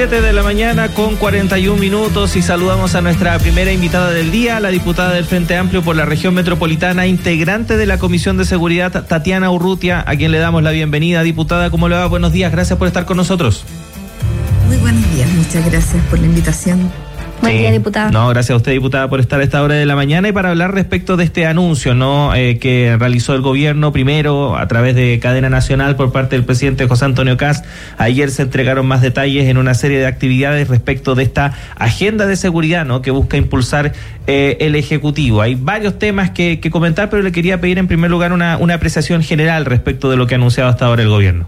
7 de la mañana con 41 minutos y saludamos a nuestra primera invitada del día, la diputada del Frente Amplio por la región metropolitana, integrante de la Comisión de Seguridad, Tatiana Urrutia, a quien le damos la bienvenida. Diputada, ¿cómo le va? Buenos días, gracias por estar con nosotros. Muy buenos días, muchas gracias por la invitación. Buen día, diputada. No, gracias a usted, diputada, por estar a esta hora de la mañana y para hablar respecto de este anuncio, ¿no? Que realizó el gobierno primero a través de cadena nacional por parte del presidente José Antonio Kast. Ayer se entregaron más detalles en una serie de actividades respecto de esta agenda de seguridad, ¿no? Que busca impulsar el Ejecutivo. Hay varios temas que comentar, pero le quería pedir en primer lugar una apreciación general respecto de lo que ha anunciado hasta ahora el gobierno.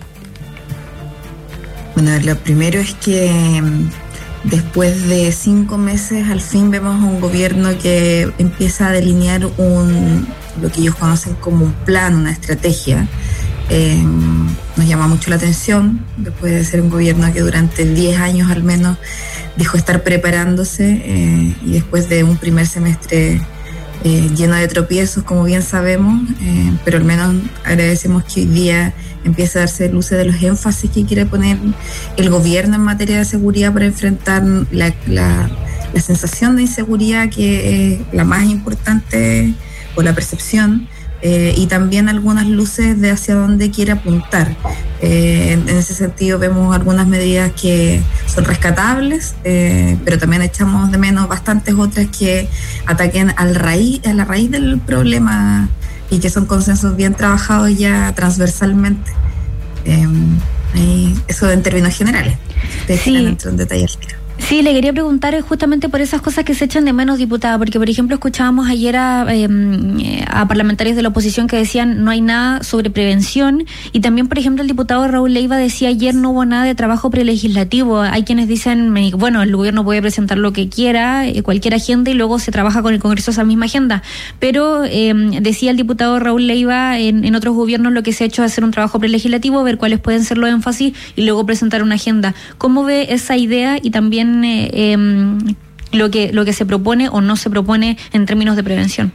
Bueno, lo primero es que después de 5 meses, al fin vemos un gobierno que empieza a delinear lo que ellos conocen como un plan, una estrategia. Nos llama mucho la atención, después de ser un gobierno que durante 10 años al menos dijo estar preparándose y después de un primer semestre lleno de tropiezos, como bien sabemos, pero al menos agradecemos que hoy día empieza a darse luces de los énfasis que quiere poner el gobierno en materia de seguridad para enfrentar la sensación de inseguridad que es la más importante, o la percepción, y también algunas luces de hacia dónde quiere apuntar. En ese sentido vemos algunas medidas que son rescatables, pero también echamos de menos bastantes otras que ataquen a la raíz del problema y que son consensos bien trabajados ya transversalmente. Eso en términos generales. Ustedes quieren entrar en detalle. Sí, le quería preguntar justamente por esas cosas que se echan de menos, diputada, porque por ejemplo escuchábamos ayer a parlamentarios de la oposición que decían no hay nada sobre prevención, y también por ejemplo el diputado Raúl Leiva decía ayer no hubo nada de trabajo prelegislativo. Hay quienes dicen, bueno, el gobierno puede presentar lo que quiera, cualquier agenda, y luego se trabaja con el Congreso esa misma agenda, pero decía el diputado Raúl Leiva, en otros gobiernos lo que se ha hecho es hacer un trabajo prelegislativo, ver cuáles pueden ser los énfasis y luego presentar una agenda. ¿Cómo ve esa idea y también lo que se propone o no se propone en términos de prevención?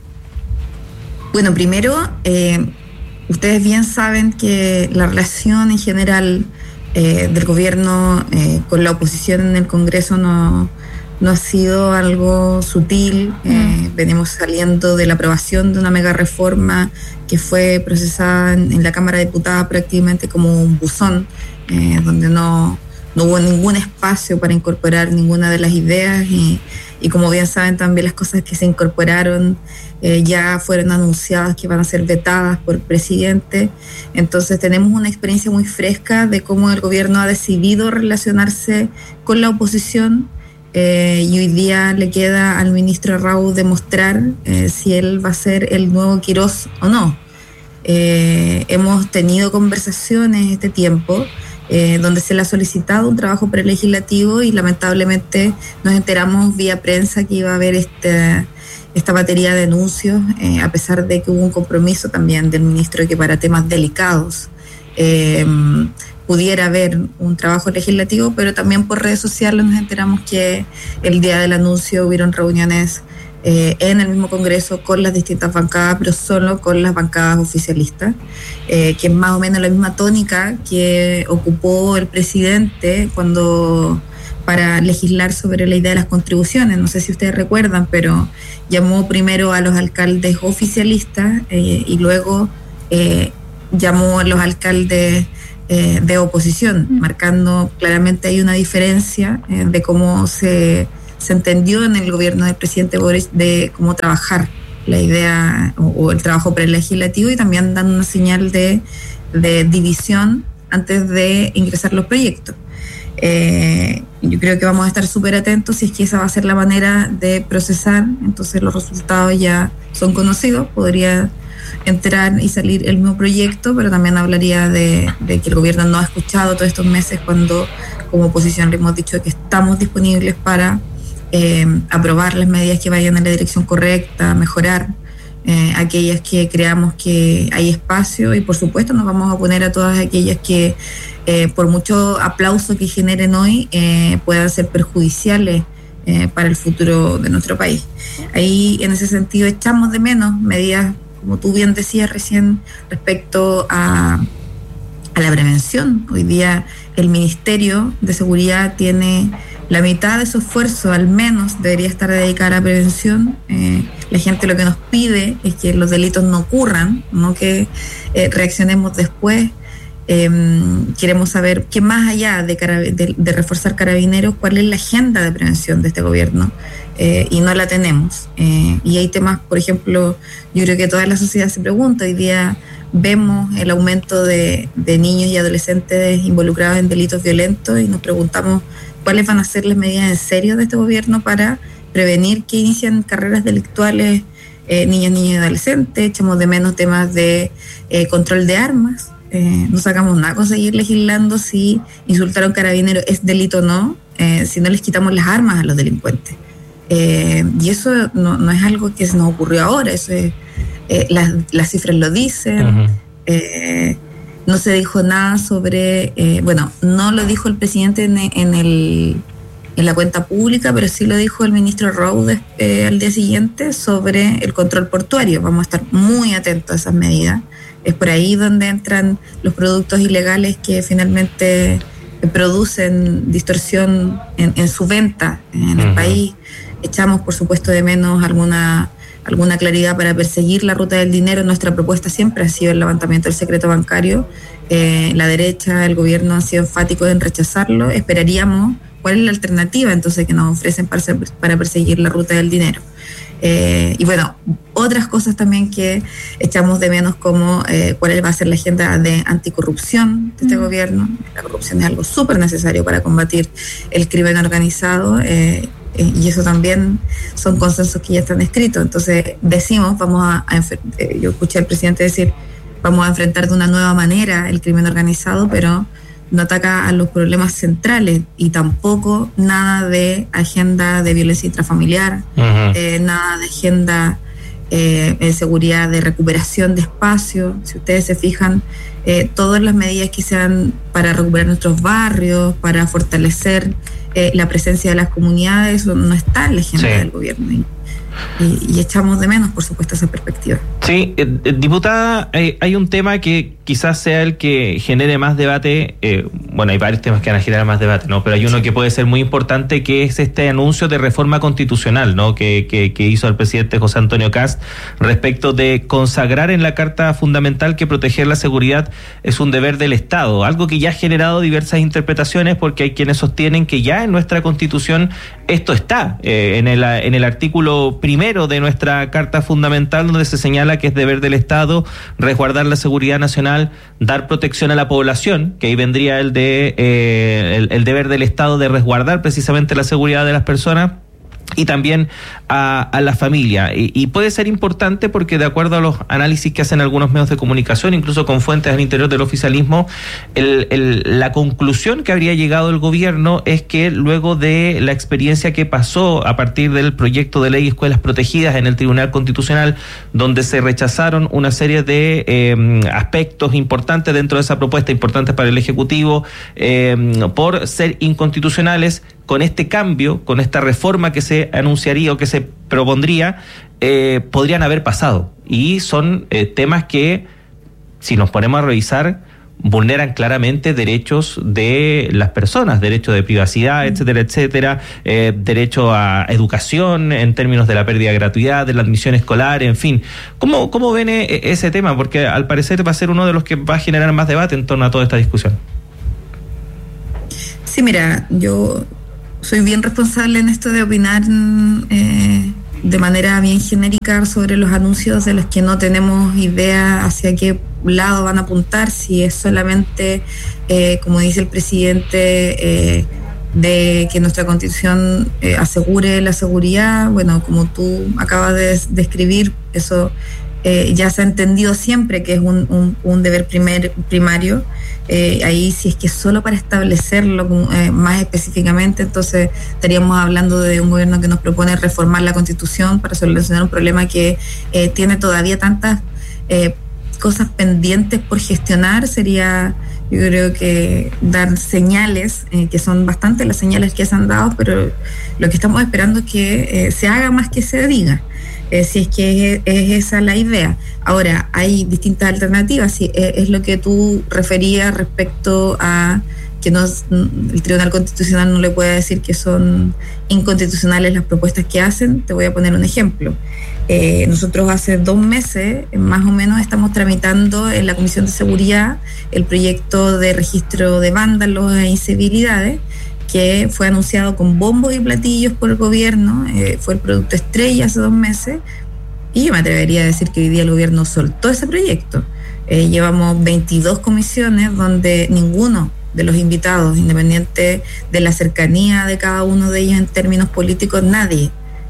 Bueno, primero, ustedes bien saben que la relación en general del gobierno con la oposición en el Congreso no ha sido algo sutil. Venimos saliendo de la aprobación de una mega reforma que fue procesada en la Cámara de Diputados prácticamente como un buzón, donde no hubo ningún espacio para incorporar ninguna de las ideas y como bien saben también las cosas que se incorporaron ya fueron anunciadas que van a ser vetadas por el presidente. Entonces tenemos una experiencia muy fresca de cómo el gobierno ha decidido relacionarse con la oposición, y hoy día le queda al ministro Raúl demostrar si él va a ser el nuevo Quirós o no. Hemos tenido conversaciones este tiempo donde se le ha solicitado un trabajo prelegislativo y lamentablemente nos enteramos vía prensa que iba a haber esta batería de anuncios, a pesar de que hubo un compromiso también del ministro de que para temas delicados pudiera haber un trabajo legislativo, pero también por redes sociales nos enteramos que el día del anuncio hubieron reuniones en el mismo Congreso con las distintas bancadas, pero solo con las bancadas oficialistas, que es más o menos la misma tónica que ocupó el presidente para legislar sobre la idea de las contribuciones. No sé si ustedes recuerdan, pero llamó primero a los alcaldes oficialistas y luego llamó a los alcaldes de oposición, marcando claramente hay una diferencia de cómo se entendió en el gobierno del presidente Boric de cómo trabajar la idea o el trabajo prelegislativo, y también dando una señal de división antes de ingresar los proyectos. Yo creo que vamos a estar súper atentos si es que esa va a ser la manera de procesar. Entonces los resultados ya son conocidos, podría entrar y salir el mismo proyecto, pero también hablaría de que el gobierno no ha escuchado todos estos meses cuando como oposición le hemos dicho que estamos disponibles para aprobar las medidas que vayan en la dirección correcta, mejorar aquellas que creamos que hay espacio, y por supuesto nos vamos a oponer a todas aquellas que por mucho aplauso que generen hoy puedan ser perjudiciales para el futuro de nuestro país. Ahí en ese sentido echamos de menos medidas, como tú bien decías recién, respecto a a la prevención. Hoy día el Ministerio de Seguridad tiene la mitad de su esfuerzo, al menos, debería estar dedicada a la prevención. La gente lo que nos pide es que los delitos no ocurran, no que reaccionemos después. Queremos saber que más allá de reforzar Carabineros, cuál es la agenda de prevención de este gobierno, y no la tenemos. Y hay temas, por ejemplo, yo creo que toda la sociedad se pregunta. Hoy día vemos el aumento de niños y adolescentes involucrados en delitos violentos y nos preguntamos cuáles van a ser las medidas en serio de este gobierno para prevenir que inician carreras delictuales niños y adolescentes. Echamos de menos temas de control de armas. No sacamos nada con seguir legislando si insultar a un carabinero es delito o no, si no les quitamos las armas a los delincuentes. Y eso no es algo que se nos ocurrió ahora, eso es, las cifras lo dicen. No se dijo nada sobre, no lo dijo el presidente en la cuenta pública, pero sí lo dijo el ministro Roud al día siguiente sobre el control portuario. Vamos a estar muy atentos a esas medidas. Es por ahí donde entran los productos ilegales que finalmente producen distorsión en su venta en el país. Echamos, por supuesto, de menos alguna claridad para perseguir la ruta del dinero. Nuestra propuesta siempre ha sido el levantamiento del secreto bancario. La derecha, el gobierno ha sido enfático en rechazarlo. Esperaríamos cuál es la alternativa entonces que nos ofrecen para perseguir la ruta del dinero. Y bueno, otras cosas también que echamos de menos, como cuál va a ser la agenda de anticorrupción de este gobierno. La corrupción es algo súper necesario para combatir el crimen organizado, y eso también son consensos que ya están escritos. Entonces decimos, yo escuché al presidente decir, vamos a enfrentar de una nueva manera el crimen organizado, pero no ataca a los problemas centrales, y tampoco nada de agenda de violencia intrafamiliar, nada de agenda de seguridad, de recuperación de espacio. Si ustedes se fijan, todas las medidas que sean para recuperar nuestros barrios, para fortalecer la presencia de las comunidades, eso no está en la agenda del gobierno. Y echamos de menos, por supuesto, esa perspectiva. Sí, diputada, hay un tema que quizás sea el que genere más debate. Hay varios temas que van a generar más debate, ¿no? Pero hay uno que puede ser muy importante, que es este anuncio de reforma constitucional, ¿no? Que hizo el presidente José Antonio Kast respecto de consagrar en la Carta Fundamental que proteger la seguridad es un deber del Estado. Algo que ya ha generado diversas interpretaciones, porque hay quienes sostienen que ya en nuestra Constitución esto está, en el artículo primero de nuestra Carta Fundamental, donde se señala que es deber del Estado resguardar la seguridad nacional, dar protección a la población, que ahí vendría el deber del Estado de resguardar precisamente la seguridad de las personas, y también a la familia. Y puede ser importante porque, de acuerdo a los análisis que hacen algunos medios de comunicación, incluso con fuentes al interior del oficialismo, la conclusión que habría llegado el gobierno es que luego de la experiencia que pasó a partir del proyecto de ley Escuelas Protegidas en el Tribunal Constitucional, donde se rechazaron una serie de aspectos importantes dentro de esa propuesta, importantes para el Ejecutivo, por ser inconstitucionales, con este cambio, con esta reforma que se anunciaría o que se propondría, podrían haber pasado. Y son temas que, si nos ponemos a revisar, vulneran claramente derechos de las personas, derecho de privacidad, etcétera, derecho a educación en términos de la pérdida de gratuidad, de la admisión escolar, en fin. ¿Cómo ven ese tema? Porque al parecer va a ser uno de los que va a generar más debate en torno a toda esta discusión. Sí, mira, yo soy bien responsable en esto de opinar de manera bien genérica sobre los anuncios de los que no tenemos idea hacia qué lado van a apuntar, si es solamente, como dice el presidente, de que nuestra Constitución asegure la seguridad. Bueno, como tú acabas de describir, eso ya se ha entendido siempre que es un deber primario. Ahí, si es que solo para establecerlo más específicamente, entonces estaríamos hablando de un gobierno que nos propone reformar la Constitución para solucionar un problema que tiene todavía tantas cosas pendientes por gestionar. Sería, Yo creo que dar señales, que son bastantes las señales que se han dado, pero lo que estamos esperando es que se haga más que se diga, si es que es esa la idea. Ahora, hay distintas alternativas, si es lo que tú referías respecto a que el Tribunal Constitucional no le puede decir que son inconstitucionales las propuestas que hacen. Te voy a poner un ejemplo. Nosotros hace 2 meses, más o menos, estamos tramitando en la Comisión de Seguridad el proyecto de registro de vándalos e incivilidades, que fue anunciado con bombos y platillos por el gobierno, fue el producto estrella hace 2 meses, y yo me atrevería a decir que hoy día el gobierno soltó ese proyecto. Llevamos 22 comisiones donde ninguno de los invitados, independiente de la cercanía de cada uno de ellos en términos políticos, nadie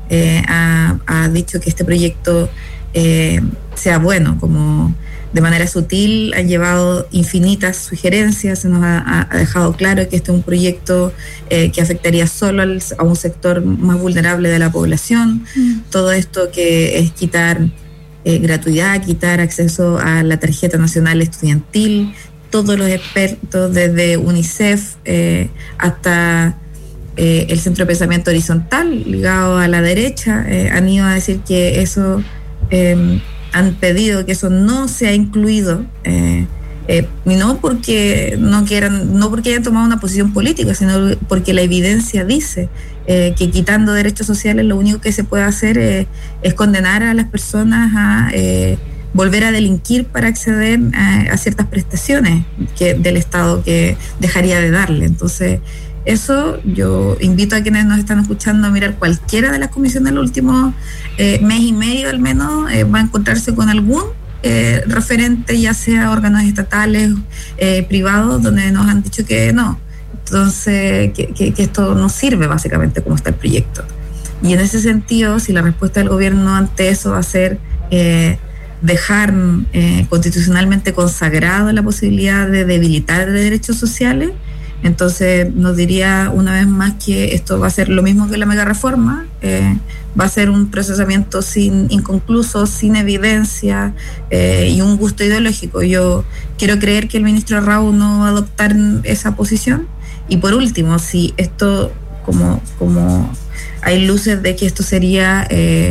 ha dicho que este proyecto sea bueno. Como de manera sutil han llevado infinitas sugerencias, se nos ha dejado claro que este es un proyecto que afectaría solo a un sector más vulnerable de la población. Todo esto que es quitar gratuidad, quitar acceso a la tarjeta nacional estudiantil. Todos los expertos, desde UNICEF hasta el Centro de Pensamiento Horizontal, ligado a la derecha, han ido a decir que eso, han pedido que eso no sea incluido, y no porque no quieran, no porque hayan tomado una posición política, sino porque la evidencia dice que quitando derechos sociales lo único que se puede hacer es condenar a las personas a volver a delinquir para acceder a ciertas prestaciones del Estado que dejaría de darle. Entonces, eso yo invito a quienes nos están escuchando a mirar cualquiera de las comisiones del último mes y medio al menos, va a encontrarse con algún referente, ya sea órganos estatales, privados, donde nos han dicho que no. Entonces, que esto no sirve básicamente como está el proyecto. Y en ese sentido, si la respuesta del gobierno ante eso va a ser dejar constitucionalmente consagrado la posibilidad de debilitar derechos sociales, entonces nos diría una vez más que esto va a ser lo mismo que la mega reforma, va a ser un procesamiento inconcluso, sin evidencia, y un gusto ideológico. Yo quiero creer que el ministro Raúl no va a adoptar esa posición. Y por último, si esto, como hay luces de que esto sería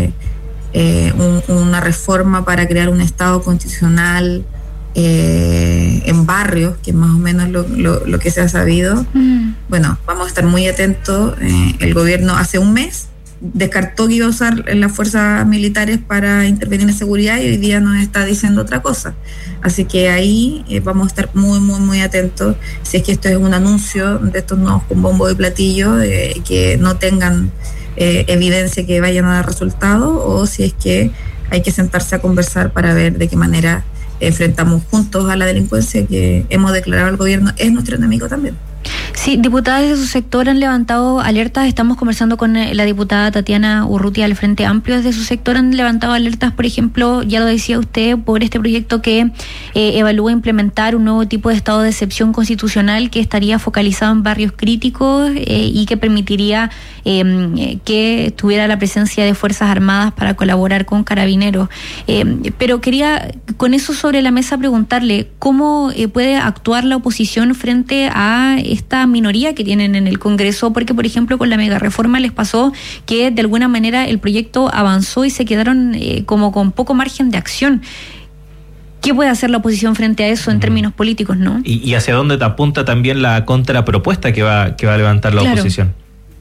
una reforma para crear un Estado constitucional en barrios, que es más o menos lo que se ha sabido. Bueno, vamos a estar muy atentos. El gobierno hace un mes descartó que iba a usar las fuerzas militares para intervenir en seguridad y hoy día nos está diciendo otra cosa. Así que ahí vamos a estar muy, muy, muy atentos si es que esto es un anuncio de estos nuevos con bombo y platillo, que no tengan evidencia que vayan a dar resultados, o si es que hay que sentarse a conversar para ver de qué manera enfrentamos juntos a la delincuencia que hemos declarado al gobierno es nuestro enemigo también. Sí, diputadas de su sector han levantado alertas. Estamos conversando con la diputada Tatiana Urrutia del Frente Amplio. Desde su sector han levantado alertas, por ejemplo, ya lo decía usted, por este proyecto que evalúa implementar un nuevo tipo de estado de excepción constitucional que estaría focalizado en barrios críticos y que permitiría que tuviera la presencia de Fuerzas Armadas para colaborar con Carabineros. Pero quería, con eso sobre la mesa, preguntarle cómo puede actuar la oposición frente a esta minoría que tienen en el Congreso, porque por ejemplo con la mega reforma les pasó que de alguna manera el proyecto avanzó y se quedaron como con poco margen de acción. ¿Qué puede hacer la oposición frente a eso en términos políticos, no? ¿Y hacia dónde te apunta también la contrapropuesta que va a levantar la oposición?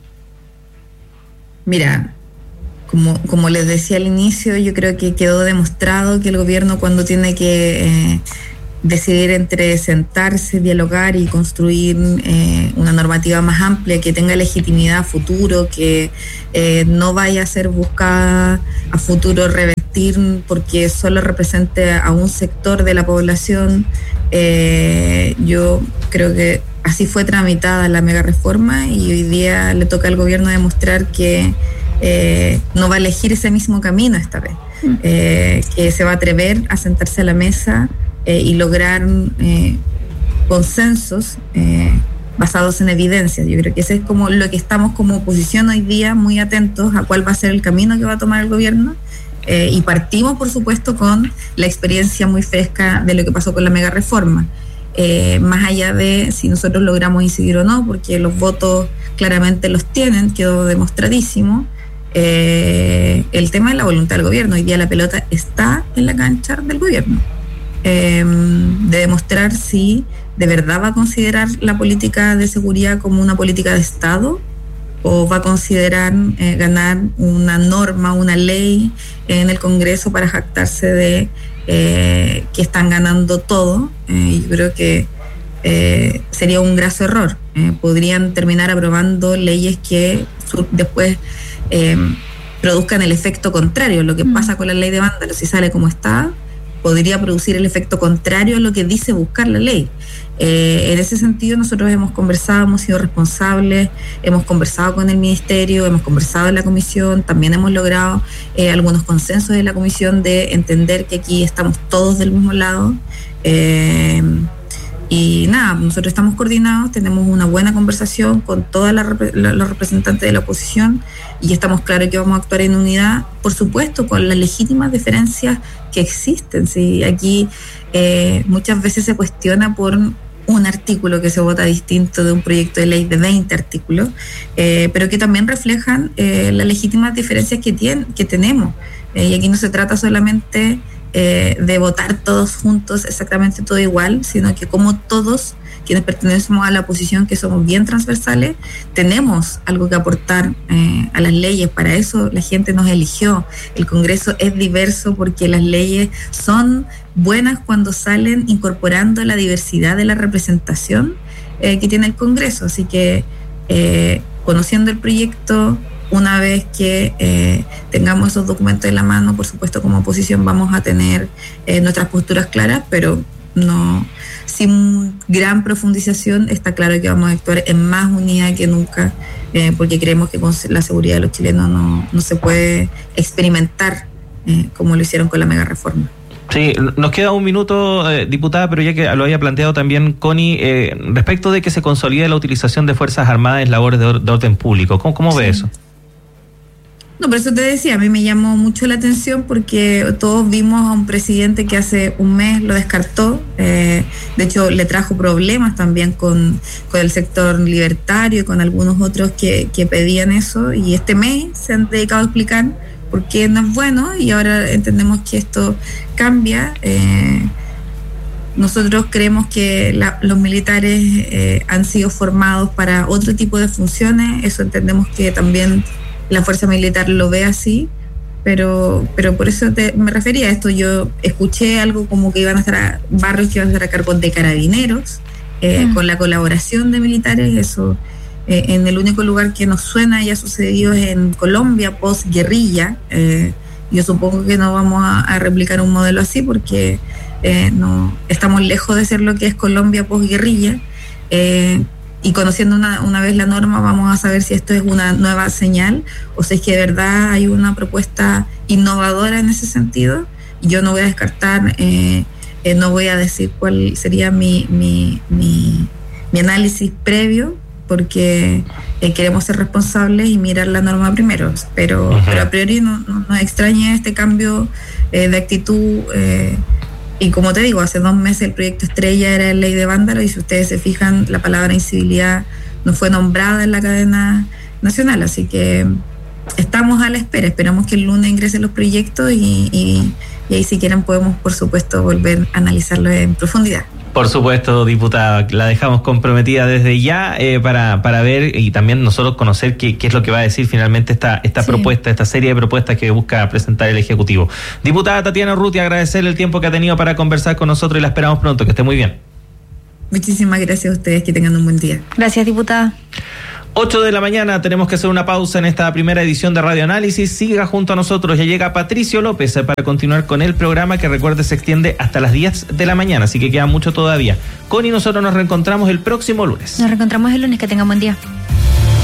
Mira, como les decía al inicio, yo creo que quedó demostrado que el gobierno, cuando tiene que decidir entre sentarse, dialogar y construir una normativa más amplia que tenga legitimidad a futuro, que no vaya a ser buscada a futuro revertir porque solo represente a un sector de la población, yo creo que así fue tramitada la mega reforma y hoy día le toca al gobierno demostrar que no va a elegir ese mismo camino esta vez, que se va a atrever a sentarse a la mesa y lograr consensos basados en evidencias. Yo creo que ese es como lo que estamos como oposición hoy día muy atentos a cuál va a ser el camino que va a tomar el gobierno, y partimos por supuesto con la experiencia muy fresca de lo que pasó con la mega reforma. más allá de si nosotros logramos incidir o no, porque los votos claramente los tienen, quedó demostradísimo. El tema de la voluntad del gobierno, hoy día la pelota está en la cancha del gobierno, de demostrar si de verdad va a considerar la política de seguridad como una política de Estado o va a considerar ganar una norma, una ley en el Congreso para jactarse de que están ganando todo. Yo creo que sería un graso error. Podrían terminar aprobando leyes que después produzcan el efecto contrario. Lo que pasa con la ley de vándalos, si sale como está, podría producir el efecto contrario a lo que dice buscar la ley. En ese sentido, nosotros hemos conversado, hemos sido responsables, hemos conversado con el Ministerio, hemos conversado en la Comisión, también hemos logrado algunos consensos de la Comisión de entender que aquí estamos todos del mismo lado. Y nada, nosotros estamos coordinados, tenemos una buena conversación con todos los representantes de la oposición y estamos claros que vamos a actuar en unidad, por supuesto, con las legítimas diferencias que existen. ¿Sí? Aquí muchas veces se cuestiona por un artículo que se vota distinto de un proyecto de ley de 20 artículos, pero que también reflejan las legítimas diferencias que tenemos. Y aquí no se trata solamente de votar todos juntos exactamente todo igual, sino que como todos quienes pertenecemos a la oposición, que somos bien transversales, tenemos algo que aportar a las leyes. Para eso la gente nos eligió. El Congreso es diverso porque las leyes son buenas cuando salen incorporando la diversidad de la representación que tiene el Congreso. Así que conociendo el proyecto, una vez que tengamos esos documentos en la mano, por supuesto como oposición vamos a tener nuestras posturas claras, pero no sin gran profundización. Está claro que vamos a actuar en más unidad que nunca, porque creemos que con la seguridad de los chilenos no se puede experimentar como lo hicieron con la mega reforma. Sí, nos queda un minuto, diputada, pero ya que lo había planteado también Connie, respecto de que se consolide la utilización de Fuerzas Armadas en labores de orden público, ¿cómo ve eso? No, por eso te decía, a mí me llamó mucho la atención porque todos vimos a un presidente que hace un mes lo descartó. De hecho, le trajo problemas también con el sector libertario y con algunos otros que pedían eso. Y este mes se han dedicado a explicar por qué no es bueno y ahora entendemos que esto cambia. Nosotros creemos que los militares han sido formados para otro tipo de funciones. Eso entendemos que también la fuerza militar lo ve así, pero por eso me refería a esto. Yo escuché algo como que iban a estar barrios que iban a estar a cargo de carabineros, con la colaboración de militares. Eso en el único lugar que nos suena ya sucedido es en Colombia, post-guerrilla. Yo supongo que no vamos a replicar un modelo así porque no estamos lejos de ser lo que es Colombia post-guerrilla. Y conociendo una vez la norma vamos a saber si esto es una nueva señal o si es que de verdad hay una propuesta innovadora en ese sentido. Yo no voy a descartar, no voy a decir cuál sería mi análisis previo, porque queremos ser responsables y mirar la norma primero. Pero a priori no extraña este cambio de actitud. Y como te digo, hace 2 meses el proyecto estrella era la ley de vándalos y si ustedes se fijan, la palabra incivilidad no fue nombrada en la cadena nacional. Así que estamos a la espera. Esperamos que el lunes ingresen los proyectos y ahí si quieren podemos, por supuesto, volver a analizarlo en profundidad. Por supuesto, diputada, la dejamos comprometida desde ya para ver y también nosotros conocer qué es lo que va a decir finalmente esta propuesta, esta serie de propuestas que busca presentar el Ejecutivo. Diputada Tatiana Urrutia, agradecerle el tiempo que ha tenido para conversar con nosotros y la esperamos pronto, que esté muy bien. Muchísimas gracias a ustedes, que tengan un buen día. Gracias, diputada. 8 de la mañana, tenemos que hacer una pausa en esta primera edición de Radio Análisis. Siga junto a nosotros, ya llega Patricio López para continuar con el programa que, recuerde, se extiende hasta las 10 de la mañana, así que queda mucho todavía. Connie, nosotros nos reencontramos el próximo lunes. Nos reencontramos el lunes, que tengan buen día.